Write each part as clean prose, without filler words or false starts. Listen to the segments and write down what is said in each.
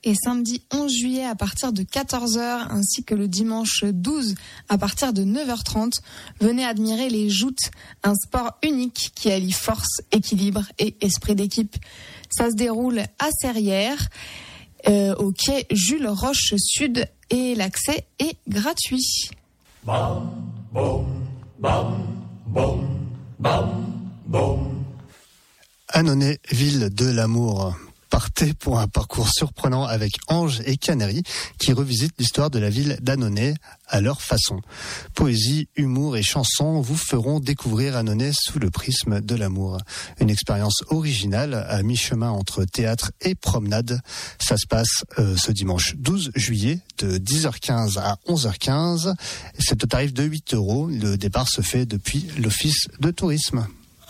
et samedi 11 juillet à partir de 14h ainsi que le dimanche 12 à partir de 9h30. Venez admirer les joutes, un sport unique qui allie force, équilibre et esprit d'équipe. Ça se déroule à Serrières, au quai Jules Roche Sud et l'accès est gratuit. Bam, boum, bam, boum, bam, boum. Annonay, ville de l'amour. Partez pour un parcours surprenant avec Ange et Canary qui revisitent l'histoire de la ville d'Annonay à leur façon. Poésie, humour et chansons vous feront découvrir Annonay sous le prisme de l'amour. Une expérience originale à mi-chemin entre théâtre et promenade. Ça se passe ce dimanche 12 juillet de 10h15 à 11h15. C'est au tarif de 8 €. Le départ se fait depuis l'Office de tourisme.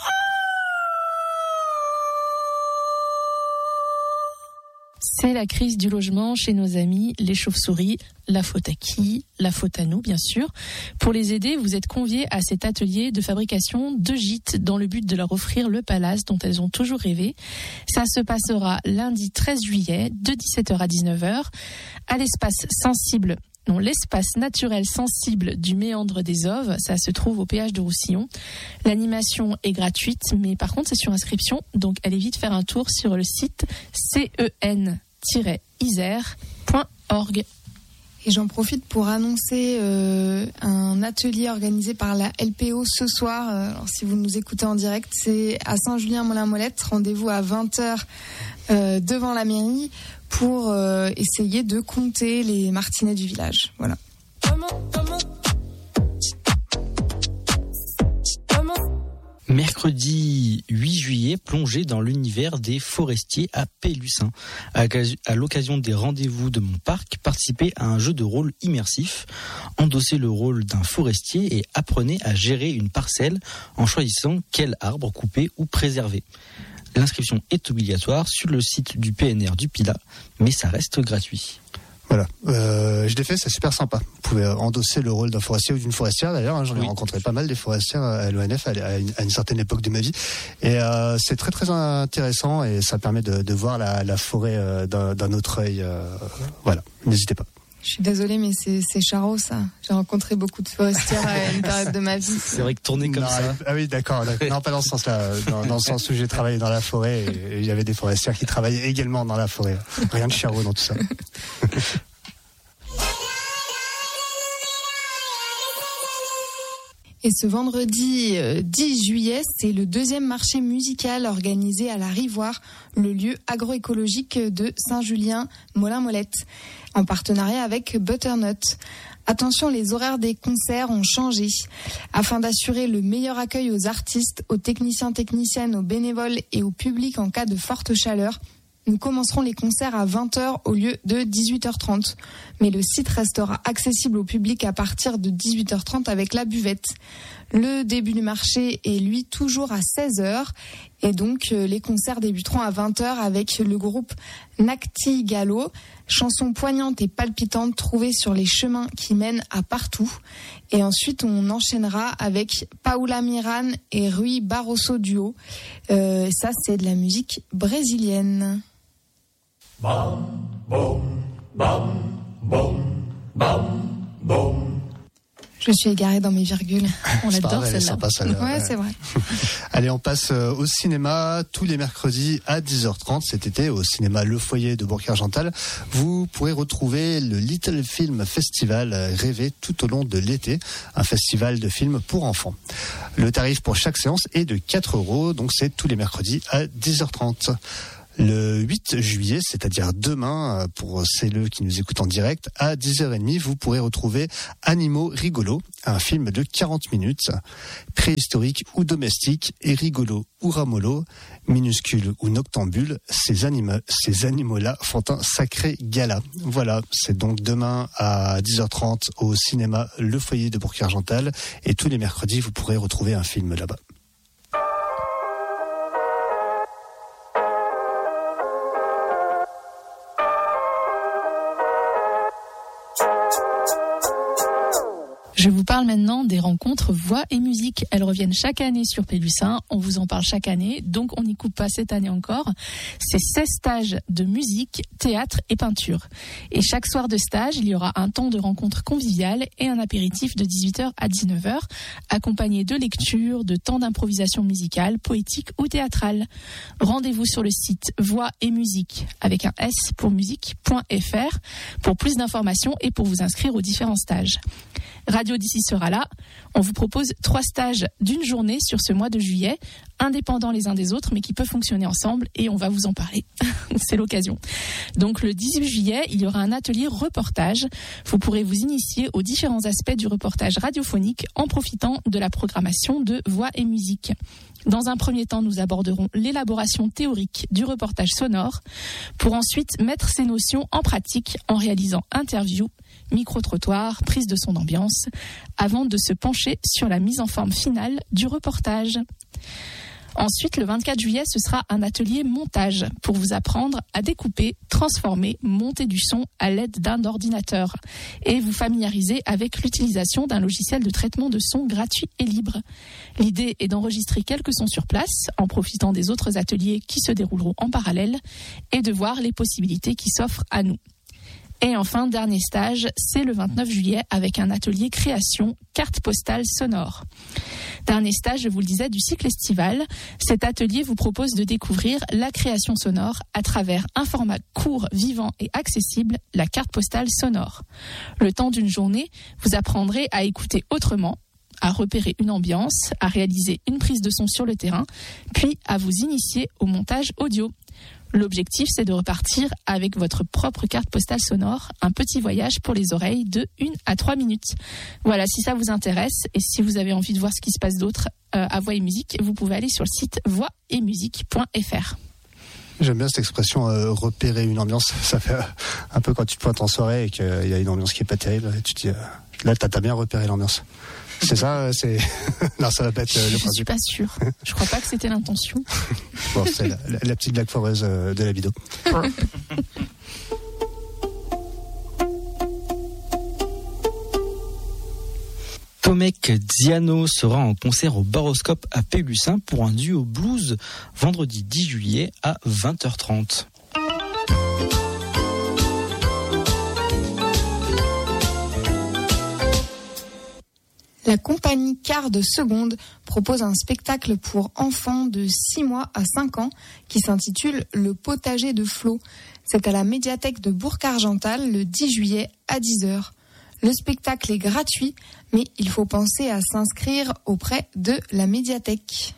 C'est la crise du logement chez nos amis, les chauves-souris. La faute à qui ? La faute à nous, bien sûr. Pour les aider, vous êtes conviés à cet atelier de fabrication de gîtes dans le but de leur offrir le palace dont elles ont toujours rêvé. Ça se passera lundi 13 juillet de 17h à 19h à l'espace naturel sensible du méandre des Oves. Ça se trouve au péage de Roussillon. L'animation est gratuite, mais par contre, c'est sur inscription. Donc, allez vite faire un tour sur le site cen-isère.org. Et j'en profite pour annoncer un atelier organisé par la LPO ce soir. Alors, si vous nous écoutez en direct, c'est à Saint-Julien-Molin-Molette. Rendez-vous à 20h devant la mairie pour essayer de compter les martinets du village. Voilà. Mercredi 8 juillet, plongez dans l'univers des forestiers à Pélussin. À l'occasion des rendez-vous de mon parc, participez à un jeu de rôle immersif. Endossez le rôle d'un forestier et apprenez à gérer une parcelle en choisissant quel arbre couper ou préserver. L'inscription est obligatoire sur le site du PNR du Pilat, mais ça reste gratuit. Voilà, je l'ai fait, c'est super sympa. Vous pouvez endosser le rôle d'un forestier ou d'une forestière d'ailleurs. Hein, j'en ai rencontré pas mal des forestières à l'ONF à une certaine époque de ma vie. Et c'est très très intéressant et ça permet de voir la forêt d'un autre œil. Voilà, n'hésitez pas. Je suis désolée, mais c'est charot, ça. J'ai rencontré beaucoup de forestières à une période de ma vie. C'est vrai que tourner comme ça. Ah oui, d'accord. Non, pas dans ce sens-là. Dans le sens où j'ai travaillé dans la forêt et il y avait des forestières qui travaillaient également dans la forêt. Rien de charot dans tout ça. Et ce vendredi 10 juillet, c'est le deuxième marché musical organisé à la Rivoire, le lieu agroécologique de Saint-Julien-Molin-Molette, en partenariat avec Butternut. Attention, les horaires des concerts ont changé. Afin d'assurer le meilleur accueil aux artistes, aux techniciennes, aux bénévoles et au public en cas de forte chaleur, nous commencerons les concerts à 20h au lieu de 18h30. Mais le site restera accessible au public à partir de 18h30 avec la buvette. Le début du marché est lui toujours à 16h et donc les concerts débuteront à 20h avec le groupe Nacti Gallo, chansons poignantes et palpitantes trouvées sur les chemins qui mènent à partout. Et ensuite on enchaînera avec Paula Miran et Rui Barroso duo. Ça c'est de la musique brésilienne. Bam, boum, bam, boum, bam, boum. Je suis égarée dans mes virgules. On adore celle-là. Sympa, celle-là. Ouais, c'est vrai. Allez, on passe au cinéma tous les mercredis à 10h30 cet été au cinéma Le Foyer de Bourg-Argental. Vous pourrez retrouver le Little Film Festival rêvé tout au long de l'été, un festival de films pour enfants. Le tarif pour chaque séance est de 4 €, donc c'est tous les mercredis à 10h30. Le 8 juillet, c'est-à-dire demain, pour celles qui nous écoutent en direct, à 10h30, vous pourrez retrouver Animaux rigolos, un film de 40 minutes, préhistorique ou domestique, et rigolo ou ramolo, minuscule ou noctambule, ces animaux-là font un sacré gala. Voilà, c'est donc demain à 10h30 au cinéma Le Foyer de Bourg-Argental, et tous les mercredis, vous pourrez retrouver un film là-bas. Je vous parle maintenant des rencontres Voix et Musique. Elles reviennent chaque année sur Pélussin. On vous en parle chaque année, donc on n'y coupe pas cette année encore. C'est 16 stages de musique, théâtre et peinture. Et chaque soir de stage, il y aura un temps de rencontre conviviale et un apéritif de 18h à 19h, accompagné de lectures, de temps d'improvisation musicale, poétique ou théâtrale. Rendez-vous sur le site Voix et Musique, avec un S pour musique.fr, pour plus d'informations et pour vous inscrire aux différents stages. Radio d'ici sera là. On vous propose 3 stages d'une journée sur ce mois de juillet, indépendants les uns des autres, mais qui peuvent fonctionner ensemble, et on va vous en parler. C'est l'occasion. Donc le 18 juillet, il y aura un atelier reportage. Vous pourrez vous initier aux différents aspects du reportage radiophonique en profitant de la programmation de Voix et Musique. Dans un premier temps, nous aborderons l'élaboration théorique du reportage sonore pour ensuite mettre ces notions en pratique en réalisant interviews, micro-trottoirs, prise de son d'ambiance, avant de se pencher sur la mise en forme finale du reportage. Ensuite, le 24 juillet, ce sera un atelier montage pour vous apprendre à découper, transformer, monter du son à l'aide d'un ordinateur et vous familiariser avec l'utilisation d'un logiciel de traitement de son gratuit et libre. L'idée est d'enregistrer quelques sons sur place en profitant des autres ateliers qui se dérouleront en parallèle et de voir les possibilités qui s'offrent à nous. Et enfin, dernier stage, c'est le 29 juillet avec un atelier création carte postale sonore. Dernier stage, je vous le disais, du cycle estival. Cet atelier vous propose de découvrir la création sonore à travers un format court, vivant et accessible, la carte postale sonore. Le temps d'une journée, vous apprendrez à écouter autrement, à repérer une ambiance, à réaliser une prise de son sur le terrain, puis à vous initier au montage audio. L'objectif, c'est de repartir avec votre propre carte postale sonore, un petit voyage pour les oreilles de 1 à 3 minutes. Voilà, si ça vous intéresse et si vous avez envie de voir ce qui se passe d'autre à Voix et Musique, vous pouvez aller sur le site voixetmusique.fr. J'aime bien cette expression repérer une ambiance. Ça fait un peu quand tu te pointes en soirée et qu'il y a une ambiance qui est pas terrible. Et tu te dis, là, t'as bien repéré l'ambiance. C'est ça, c'est. Non, ça va pas être le principe. Je suis pas sûre. Je crois pas que c'était l'intention. Bon, c'est la petite blague foireuse de la vidéo. Tomek Ziano sera en concert au Baroscope à Pélussin pour un duo blues vendredi 10 juillet à 20h30. La compagnie Quart de Seconde propose un spectacle pour enfants de 6 mois à 5 ans qui s'intitule Le potager de Flo. C'est à la médiathèque de Bourg-Argental le 10 juillet à 10h. Le spectacle est gratuit, mais il faut penser à s'inscrire auprès de la médiathèque.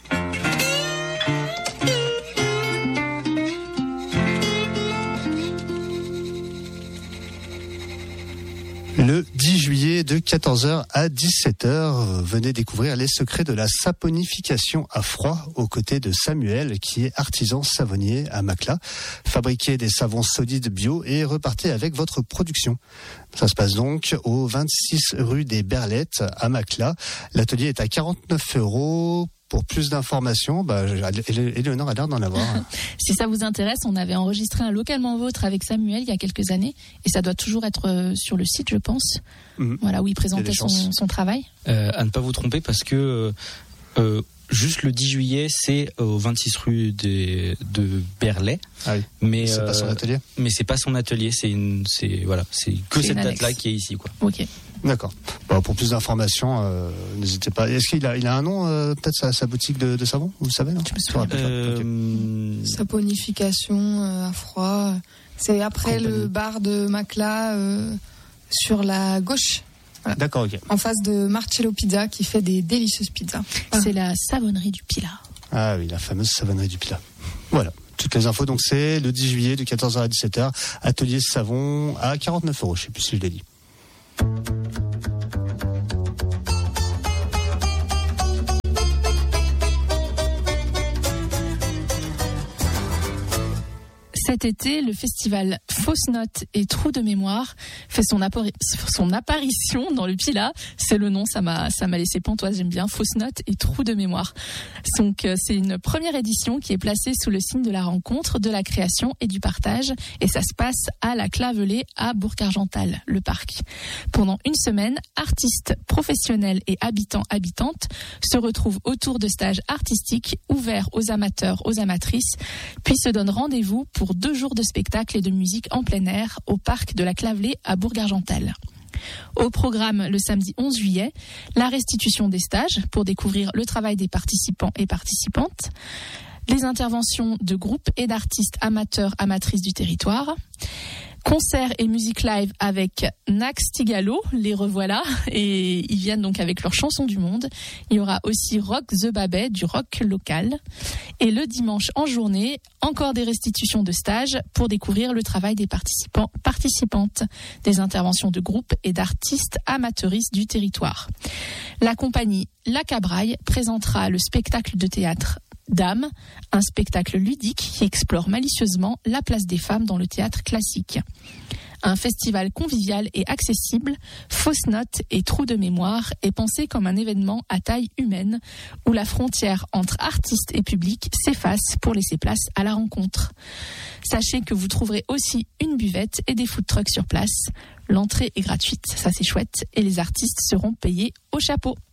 Le 10 juillet de 14h à 17h, venez découvrir les secrets de la saponification à froid aux côtés de Samuel qui est artisan savonnier à Macla. Fabriquez des savons solides bio et repartez avec votre production. Ça se passe donc au 26 rue des Berlettes à Macla. L'atelier est à 49 €. Pour plus d'informations, Éléonore a l'air d'en avoir. Si ça vous intéresse, on avait enregistré un Localement Vôtre avec Samuel il y a quelques années et ça doit toujours être sur le site, je pense. Voilà, où il présentait son travail. À ne pas vous tromper parce que juste le 10 juillet, c'est au 26 rue de Berlay. Ah oui. Mais c'est pas son atelier. Mais c'est pas son atelier, c'est cette date-là qui est ici, quoi. Ok. D'accord. Bon, pour plus d'informations, n'hésitez pas. Est-ce qu'il a un nom, peut-être sa boutique de savon, vous savez, non? Saponification à froid. C'est après le bar de Macla sur la gauche. Voilà. D'accord, ok. En face de Marcello Pizza qui fait des délicieuses pizzas. C'est la savonnerie du Pilat. Ah oui, la fameuse savonnerie du Pilat. Voilà. Toutes les infos, donc c'est le 10 juillet de 14h à 17h. Atelier savon à 49 €. Je sais plus si je l'ai dit. Cet été, le festival Fausses Notes et Trous de mémoire fait son apparition dans le Pilat. C'est le nom, ça m'a laissé pantoise, j'aime bien. Fausses Notes et Trous de mémoire. Donc, c'est une première édition qui est placée sous le signe de la rencontre, de la création et du partage. Et ça se passe à la Clavelée à Bourg-Argental, le parc. Pendant une semaine, artistes, professionnels et habitants-habitantes se retrouvent autour de stages artistiques ouverts aux amateurs, aux amatrices, puis se donnent rendez-vous pour 2 jours de spectacle et de musique en plein air au parc de la Clavelée à Bourg-Argental. Au programme, le samedi 11 juillet, la restitution des stages pour découvrir le travail des participants et participantes, les interventions de groupes et d'artistes amateurs, amatrices du territoire, concerts et musique live avec Nax Tigalo, les revoilà, et ils viennent donc avec leurs chansons du monde. Il y aura aussi Rock the Babet, du rock local. Et le dimanche en journée, encore des restitutions de stages pour découvrir le travail des participantes, des interventions de groupes et d'artistes amateuristes du territoire. La compagnie La Cabraille présentera le spectacle de théâtre Dame, un spectacle ludique qui explore malicieusement la place des femmes dans le théâtre classique. Un festival convivial et accessible, Fausses Notes et Trous de mémoire est pensé comme un événement à taille humaine où la frontière entre artistes et public s'efface pour laisser place à la rencontre. Sachez que vous trouverez aussi une buvette et des food trucks sur place. L'entrée est gratuite, ça c'est chouette, et les artistes seront payés au chapeau.